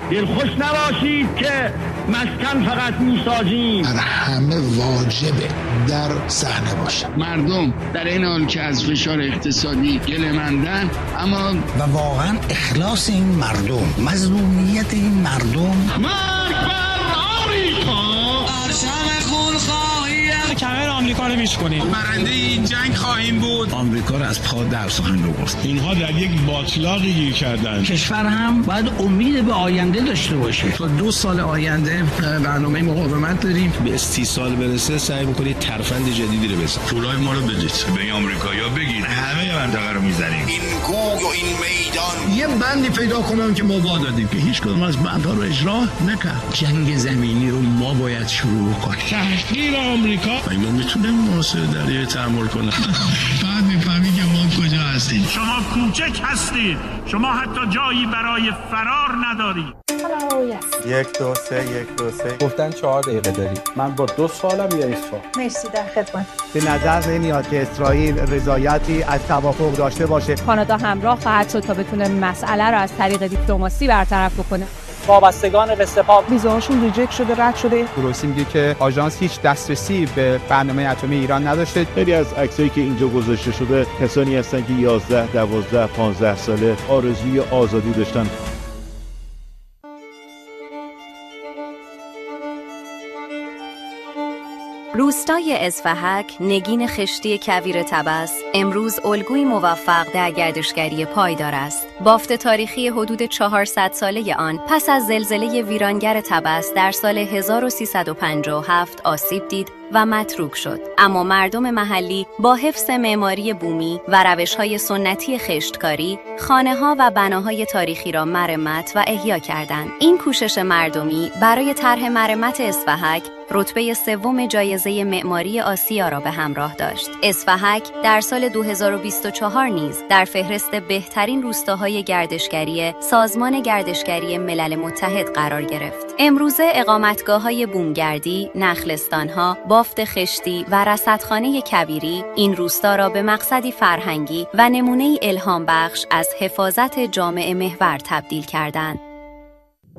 دلخوش نباشید که مسکن فقط میسازیم. بر همه واجبه در صحنه باشه. مردم در این حال که از فشار اقتصادی گله‌مندن، اما و واقعا اخلاص این مردم، مظلومیت این مردم. مرگ بر آمریکا! پرچم خونخواهی کمر آمریکا رو میشکنیم. برنده این جنگ خواهیم بود. آمریکا رو از پا در سخن آورد. اینها در یک باطلاقی گیر کردن. کشور هم باید امید به آینده داشته باشه. تا 2 سال آینده برنامه مقاومت داریم. به 30 سال برسه سعی می‌کنید ترفند جدیدی رو بزنید. پولای ما رو بدید. به آمریکایی‌ها بگید همه منطقه رو می‌زنیم. این کوه و این میدان یه بندی پیدا کنم که ما وعده که هیچ کدوم از بندها رو اجرا نکرد. جنگ زمینی رو ما باید شروع کنیم. تحقیر آمریکا. ما میتونیم مناسب دریای تحمل کنیم. بعد میفهمی که ما کجا هستیم. شما کوچک هستید. شما حتی جایی برای فرار ندارید. 1 2 3 1 2 3 گفتن 4 دقیقه داری. من با 2 سوالم یا 1 سوال. مرسی، در خدمت. به نظر نمیاد که اسرائیل رضایتی از توافق داشته باشه. کانادا همراه خواهد شد تا بتونه مسئله رو از طریق دیپلماسی برطرف بکنه. وابستگان به سپاه ویزاشون ریجکت شده، رد شده. روسی میگه که آژانس هیچ دسترسی به برنامه اتمی ایران نداشته. خیلی از عکسایی که اینجا گذاشته شده کسانی هستن که 11 12 15 ساله آرزوی آزادی داشتن. روستای اصفهک، نگین خشتی کویر طبس، امروز الگوی موفق در گردشگری پایدار است. بافت تاریخی حدود 400 ساله آن پس از زلزله ویرانگر طبس در سال 1357 آسیب دید و متروک شد. اما مردم محلی با حفظ معماری بومی و روش‌های سنتی خشتکاری، خانه‌ها و بناهای تاریخی را مرمت و احیا کردند. این کوشش مردمی برای طرح مرمت اصفهک رتبه 3 جایزه معماری آسیا را به همراه داشت. اصفهک در سال 2024 نیز در فهرست بهترین روستاهای گردشگری سازمان گردشگری ملل متحد قرار گرفت. امروزه اقامتگاه‌های بومگردی، نخلستان‌ها، بافت خشتی و رصدخانه کبیری این روستا را به مقصدی فرهنگی و نمونه‌ای الهام بخش از حفاظت جامع محور تبدیل کردند.